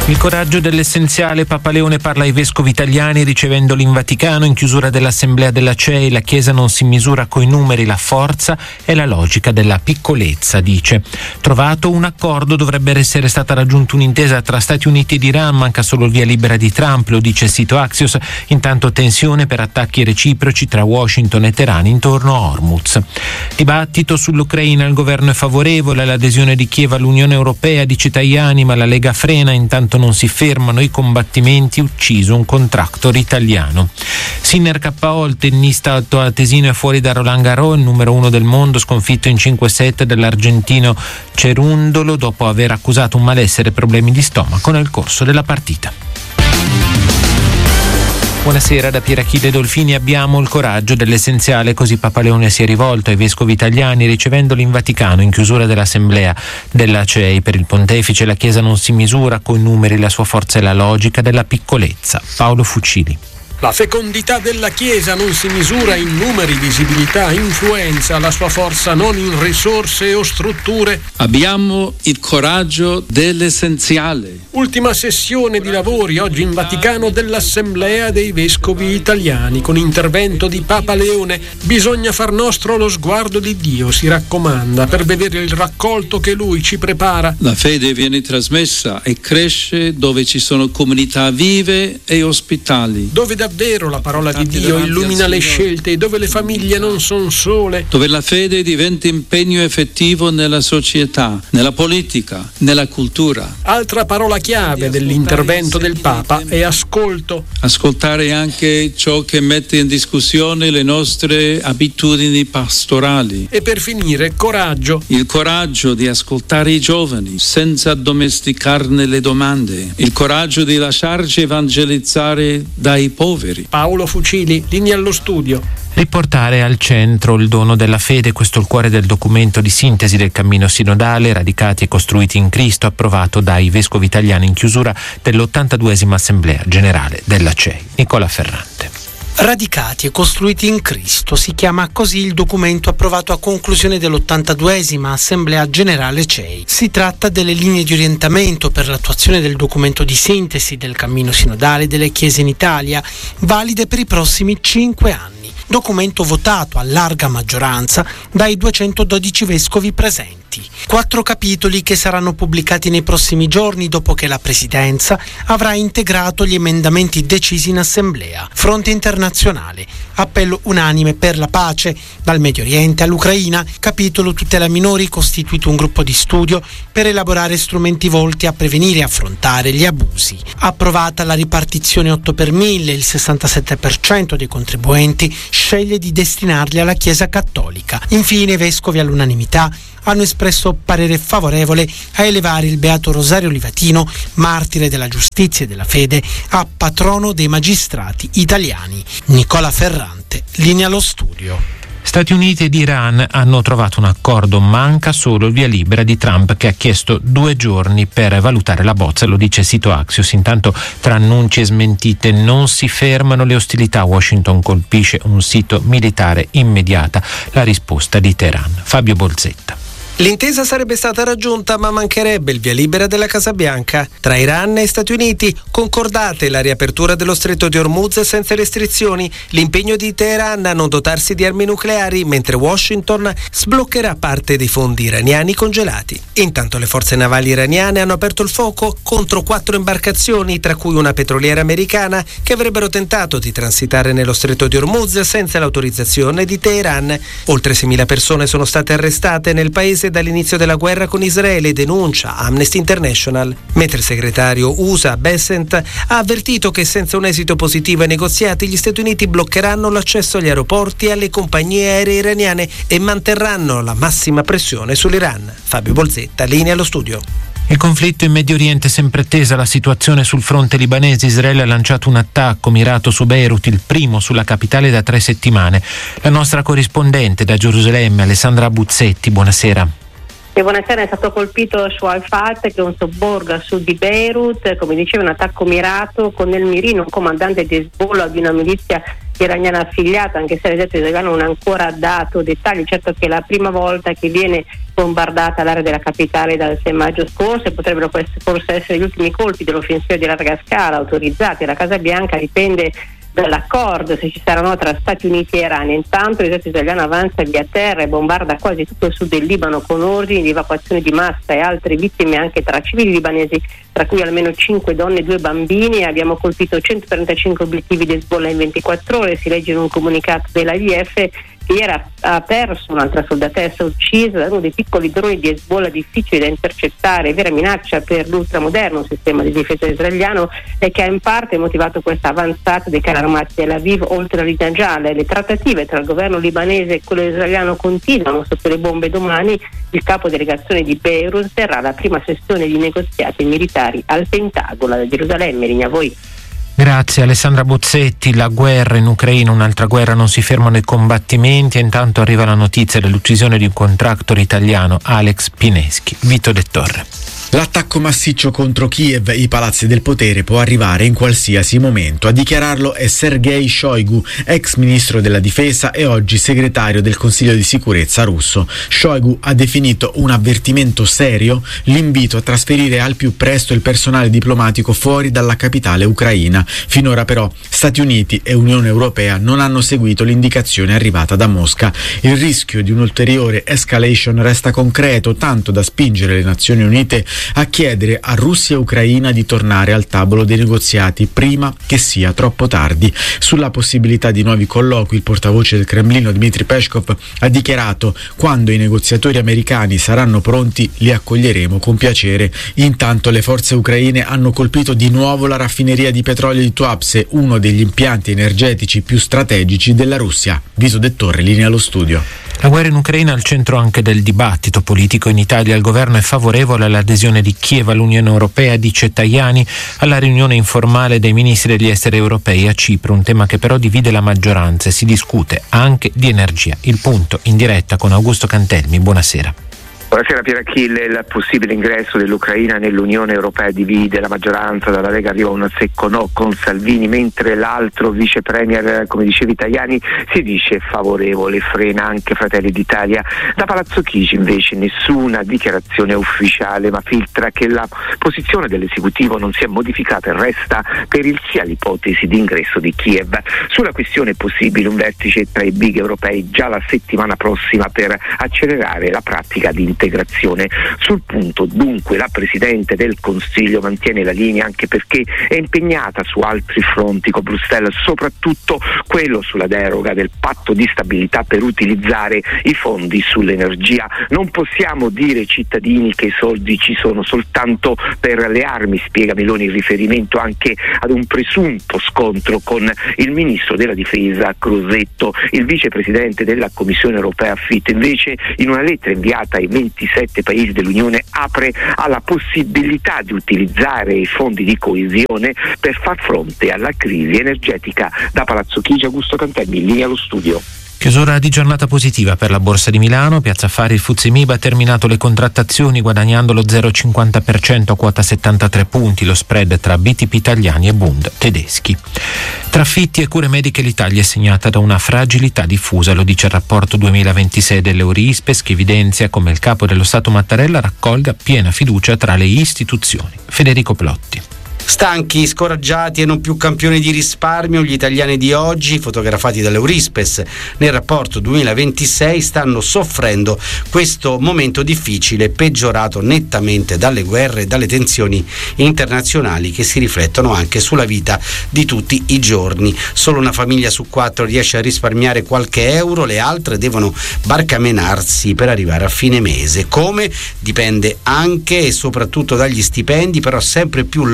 Il coraggio dell'essenziale, Papa Leone parla ai vescovi italiani ricevendoli in Vaticano in chiusura dell'assemblea della CEI. La Chiesa non si misura coi numeri, la forza è la logica della piccolezza, dice. Trovato un accordo, dovrebbe essere stata raggiunta un'intesa tra Stati Uniti ed Iran, manca solo il via libera di Trump, lo dice il sito Axios. Intanto tensione per attacchi reciproci tra Washington e Teheran intorno a Hormuz. Dibattito sull'Ucraina, il governo è favorevole all'adesione di Kiev all'Unione Europea, dice Tajani, ma la Lega frena, intanto non si fermano i combattimenti, ucciso un contractor italiano. Sinner KO, il tennista altoatesino è fuori da Roland Garros, il numero 1 del mondo, sconfitto in 5-7 dall'argentino Cerundolo dopo aver accusato un malessere e problemi di stomaco nel corso della partita. Buonasera da Pierachille Dolfini. Abbiamo il coraggio dell'essenziale, così Papa Leone si è rivolto ai vescovi italiani ricevendoli in Vaticano in chiusura dell'assemblea della CEI. Per il pontefice la Chiesa non si misura coi numeri, la sua forza è la logica della piccolezza. Paolo Fucili. La fecondità della Chiesa non si misura in numeri, visibilità, influenza, la sua forza non in risorse o strutture. Abbiamo il coraggio dell'essenziale. Ultima sessione di lavori oggi in Vaticano dell'Assemblea dei Vescovi Italiani con intervento di Papa Leone. Bisogna far nostro lo sguardo di Dio, si raccomanda, per vedere il raccolto che Lui ci prepara. La fede viene trasmessa e cresce dove ci sono comunità vive e ospitali. Dove davvero la parola di Dio illumina le scelte e dove le famiglie non sono sole. Dove la fede diventa impegno effettivo nella società, nella politica, nella cultura. Altra parola chiave dell'intervento del Papa è ascolto. Ascoltare anche ciò che mette in discussione le nostre abitudini pastorali. E per finire, coraggio. Il coraggio di ascoltare i giovani senza addomesticarne le domande. Il coraggio di lasciarci evangelizzare dai poveri. Paolo Fucili, linea allo studio. Riportare al centro il dono della fede, questo è il cuore del documento di sintesi del cammino sinodale Radicati e costruiti in Cristo, approvato dai vescovi italiani in chiusura dell'82esima Assemblea Generale della CEI. Nicola Ferrante. Radicati e costruiti in Cristo, si chiama così il documento approvato a conclusione dell'82esima Assemblea Generale CEI. Si tratta delle linee di orientamento per l'attuazione del documento di sintesi del cammino sinodale delle Chiese in Italia, valide per i prossimi 5 anni. Documento votato a larga maggioranza dai 212 vescovi presenti. 4 capitoli che saranno pubblicati nei prossimi giorni dopo che la Presidenza avrà integrato gli emendamenti decisi in Assemblea. Fronte internazionale, appello unanime per la pace, dal Medio Oriente all'Ucraina, capitolo tutela minori, costituito un gruppo di studio per elaborare strumenti volti a prevenire e affrontare gli abusi. Approvata la ripartizione 8 per 1000, il 67% dei contribuenti sceglie di destinarli alla Chiesa Cattolica. Infine i vescovi all'unanimità hanno espresso parere favorevole a elevare il Beato Rosario Livatino, martire della giustizia e della fede, a patrono dei magistrati italiani. Nicola Ferrante, linea allo studio. Stati Uniti ed Iran hanno trovato un accordo, manca solo il via libera di Trump che ha chiesto 2 giorni per valutare la bozza, lo dice il sito Axios. Intanto tra annunci e smentite non si fermano le ostilità, Washington colpisce un sito militare, immediata la risposta di Teheran. Fabio Bolzetta. L'intesa sarebbe stata raggiunta, ma mancherebbe il via libera della Casa Bianca. Tra Iran e Stati Uniti, concordate la riapertura dello stretto di Hormuz senza restrizioni, l'impegno di Teheran a non dotarsi di armi nucleari, mentre Washington sbloccherà parte dei fondi iraniani congelati. Intanto le forze navali iraniane hanno aperto il fuoco contro 4 imbarcazioni, tra cui una petroliera americana, che avrebbero tentato di transitare nello stretto di Hormuz senza l'autorizzazione di Teheran. Oltre 6.000 persone sono state arrestate nel paese dall'inizio della guerra con Israele, denuncia Amnesty International, mentre il segretario USA Bessent ha avvertito che senza un esito positivo ai negoziati gli Stati Uniti bloccheranno l'accesso agli aeroporti e alle compagnie aeree iraniane e manterranno la massima pressione sull'Iran. Fabio Bolzetta, linea allo studio. Il conflitto in Medio Oriente è sempre tesa, la situazione sul fronte libanese. Israele ha lanciato un attacco mirato su Beirut, il primo sulla capitale da 3 settimane. La nostra corrispondente da Gerusalemme, Alessandra Buzzetti, buonasera. Buonasera, è stato colpito Shuaifat, che è un sobborgo a sud di Beirut, come diceva un attacco mirato con nel mirino un comandante di Hezbollah, di una milizia iraniana affiliata, anche se l'esercito iraniano non ha ancora dato dettagli. Certo che è la prima volta che viene bombardata l'area della capitale dal 6 maggio scorso e potrebbero forse essere gli ultimi colpi dell'offensiva di larga scala autorizzati. La Casa Bianca dipende dall'accordo, se ci saranno, tra Stati Uniti e Iran. Intanto l'esercito italiano avanza via terra e bombarda quasi tutto il sud del Libano con ordini di evacuazione di massa e altre vittime anche tra civili libanesi, tra cui almeno 5 donne e 2 bambini. Abbiamo colpito 135 obiettivi di Hezbollah in 24 ore, si legge in un comunicato dell'IDF, che ieri ha perso un'altra soldatessa uccisa da uno dei piccoli droni di Hezbollah difficili da intercettare, vera minaccia per l'ultramoderno sistema di difesa israeliano, e che ha in parte motivato questa avanzata dei carri armati di Tel Aviv oltre la linea gialla. Le trattative tra il governo libanese e quello israeliano continuano sotto le bombe. Domani il capo delegazione di Beirut terrà la prima sessione di negoziati militari al Pentagono da Gerusalemme. Linea a voi. Grazie Alessandra Bozzetti. La guerra in Ucraina, un'altra guerra, non si fermano i combattimenti e intanto arriva la notizia dell'uccisione di un contractor italiano, Alex Pineschi. Vito De Torre. L'attacco massiccio contro Kiev e i palazzi del potere può arrivare in qualsiasi momento. A dichiararlo è Sergei Shoigu, ex ministro della difesa e oggi segretario del Consiglio di sicurezza russo. Shoigu ha definito un avvertimento serio l'invito a trasferire al più presto il personale diplomatico fuori dalla capitale ucraina. Finora però Stati Uniti e Unione Europea non hanno seguito l'indicazione arrivata da Mosca. Il rischio di un'ulteriore escalation resta concreto, tanto da spingere le Nazioni Unite a chiedere a Russia e Ucraina di tornare al tavolo dei negoziati prima che sia troppo tardi. Sulla possibilità di nuovi colloqui, il portavoce del Cremlino Dmitry Peskov ha dichiarato: quando i negoziatori americani saranno pronti li accoglieremo con piacere. Intanto le forze ucraine hanno colpito di nuovo la raffineria di petrolio di Tuapse, uno degli impianti energetici più strategici della Russia. Vito De Torre, linea allo studio. La guerra in Ucraina è al centro anche del dibattito politico in Italia. Il governo è favorevole all'adesione di Kiev all'Unione Europea, dice Tajani alla riunione informale dei ministri degli esteri europei a Cipro, un tema che però divide la maggioranza e si discute anche di energia. Il punto in diretta con Augusto Cantelmi. Buonasera. Buonasera Pierachille. Il possibile ingresso dell'Ucraina nell'Unione Europea divide la maggioranza. Dalla Lega arriva un secco no con Salvini, mentre l'altro vice premier, come dicevi Tajani, si dice favorevole, frena anche Fratelli d'Italia. Da Palazzo Chigi invece nessuna dichiarazione ufficiale, ma filtra che la posizione dell'esecutivo non si è modificata e resta per il sì all'ipotesi di ingresso di Kiev. Sulla questione è possibile un vertice tra i big europei già la settimana prossima per accelerare la pratica di integrazione. Sul punto dunque la Presidente del Consiglio mantiene la linea, anche perché è impegnata su altri fronti con Bruxelles, soprattutto quello sulla deroga del patto di stabilità per utilizzare i fondi sull'energia. Non possiamo dire ai cittadini che i soldi ci sono soltanto per le armi, spiega Meloni in riferimento anche ad un presunto scontro con il ministro della difesa Crosetto. Il vicepresidente della Commissione europea Fitt invece, in una lettera inviata ai 27 paesi dell'Unione, apre alla possibilità di utilizzare i fondi di coesione per far fronte alla crisi energetica. Da Palazzo Chigi, Augusto Cantelmi, in linea allo studio. Chiusura di giornata positiva per la Borsa di Milano. Piazza Affari, il FTSE MIB ha terminato le contrattazioni guadagnando lo 0,50% a quota 73 punti, lo spread tra BTP italiani e Bund tedeschi. Tra affitti e cure mediche l'Italia è segnata da una fragilità diffusa, lo dice il rapporto 2026 dell'Eurispes, che evidenzia come il capo dello Stato Mattarella raccolga piena fiducia tra le istituzioni. Federico Plotti. Stanchi, scoraggiati e non più campioni di risparmio, gli italiani di oggi, fotografati dall'Eurispes nel rapporto 2026, stanno soffrendo questo momento difficile, peggiorato nettamente dalle guerre e dalle tensioni internazionali che si riflettono anche sulla vita di tutti i giorni. Solo una famiglia su 4 riesce a risparmiare qualche euro, le altre devono barcamenarsi per arrivare a fine mese. Come? Dipende anche e soprattutto dagli stipendi, però sempre più logorati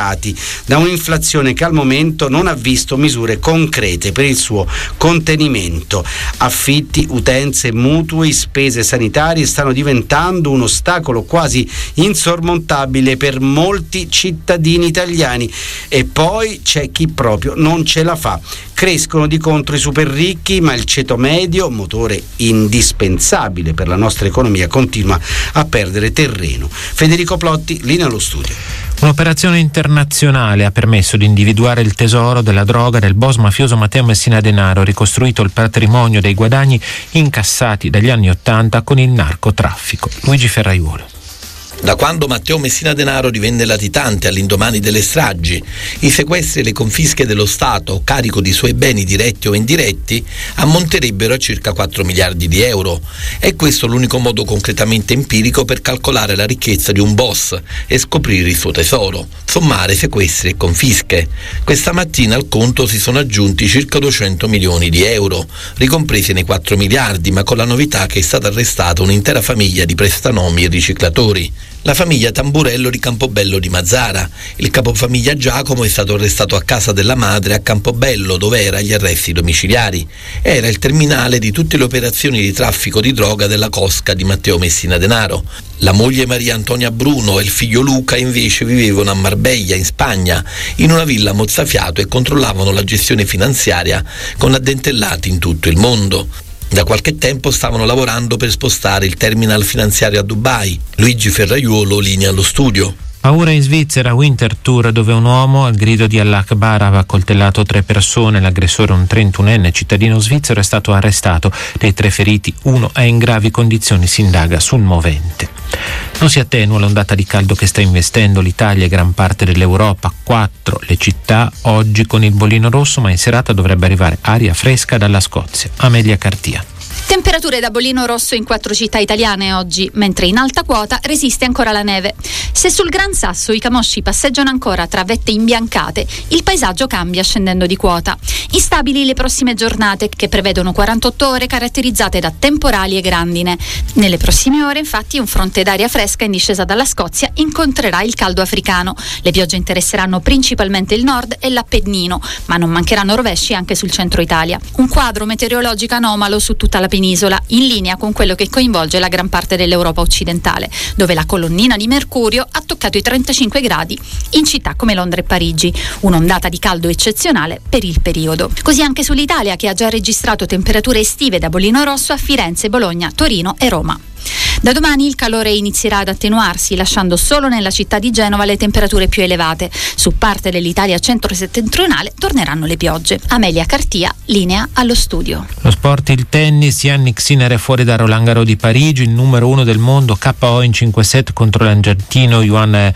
aggravati da un'inflazione che al momento non ha visto misure concrete per il suo contenimento. Affitti, utenze, mutui, spese sanitarie stanno diventando un ostacolo quasi insormontabile per molti cittadini italiani, e poi c'è chi proprio non ce la fa. Crescono di contro i super ricchi, ma il ceto medio, motore indispensabile per la nostra economia, continua a perdere terreno. Federico Plotti, linea allo studio. Un'operazione internazionale ha permesso di individuare il tesoro della droga del boss mafioso Matteo Messina Denaro, ricostruito il patrimonio dei guadagni incassati dagli anni '80 con il narcotraffico. Luigi Ferraiuolo. Da quando Matteo Messina Denaro divenne latitante all'indomani delle stragi, i sequestri e le confische dello Stato, carico di suoi beni diretti o indiretti, ammonterebbero a circa 4 miliardi di euro. È questo l'unico modo concretamente empirico per calcolare la ricchezza di un boss e scoprire il suo tesoro: sommare sequestri e confische. Questa mattina al conto si sono aggiunti circa 200 milioni di euro, ricompresi nei 4 miliardi, ma con la novità che è stata arrestata un'intera famiglia di prestanomi e riciclatori. La famiglia Tamburello di Campobello di Mazara. Il capofamiglia Giacomo è stato arrestato a casa della madre a Campobello, dove era agli arresti domiciliari. Era il terminale di tutte le operazioni di traffico di droga della cosca di Matteo Messina Denaro. La moglie Maria Antonia Bruno e il figlio Luca invece vivevano a Marbella, in Spagna, in una villa mozzafiato, e controllavano la gestione finanziaria con addentellati in tutto il mondo. Da qualche tempo stavano lavorando per spostare il terminal finanziario a Dubai. Luigi Ferraiuolo, linea allo studio. Paura in Svizzera, Winter Tour, dove un uomo al grido di Allah Akbar aveva accoltellato 3 persone. L'aggressore, un 31enne cittadino svizzero, è stato arrestato. Dei 3 feriti, uno è in gravi condizioni, si indaga sul movente. Non si attenua l'ondata di caldo che sta investendo l'Italia e gran parte dell'Europa. 4 le città oggi con il bollino rosso, ma in serata dovrebbe arrivare aria fresca dalla Scozia. Amelia Cartia. Temperature da bollino rosso in 4 città italiane oggi, mentre in alta quota resiste ancora la neve. Se sul Gran Sasso i camosci passeggiano ancora tra vette imbiancate, il paesaggio cambia scendendo di quota. Instabili le prossime giornate, che prevedono 48 ore caratterizzate da temporali e grandine. Nelle prossime ore, infatti, un fronte d'aria fresca in discesa dalla Scozia incontrerà il caldo africano. Le piogge interesseranno principalmente il nord e l'Appennino, ma non mancheranno rovesci anche sul centro Italia. Un quadro meteorologico anomalo su tutta la penisola, in linea con quello che coinvolge la gran parte dell'Europa occidentale, dove la colonnina di mercurio ha toccato i 35 gradi in città come Londra e Parigi, un'ondata di caldo eccezionale per il periodo. Così anche sull'Italia, che ha già registrato temperature estive da bollino rosso a Firenze, Bologna, Torino e Roma. Da domani il calore inizierà ad attenuarsi, lasciando solo nella città di Genova le temperature più elevate. Su parte dell'Italia centro-settentrionale torneranno le piogge. Amelia Cartia, linea allo studio. Lo sport, il tennis. Yannick Sinner è fuori da Roland Garros di Parigi, il numero 1 del mondo, KO in 5 set contro l'argentino Juan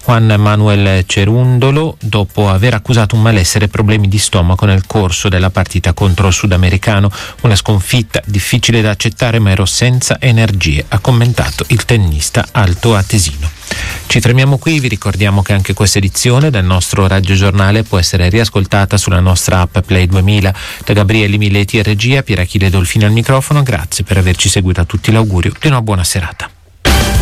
Manuel Cerundolo, dopo aver accusato un malessere e problemi di stomaco nel corso della partita contro il sudamericano. Una sconfitta difficile da accettare, ma ero senza energie, ha commentato il tennista altoatesino. Ci fermiamo qui, vi ricordiamo che anche questa edizione del nostro radiogiornale può essere riascoltata sulla nostra app Play 2000. Da Gabriele Mileti e regia, Pierachille Dolfini al microfono, grazie per averci seguito, a tutti l'augurio di una buona serata.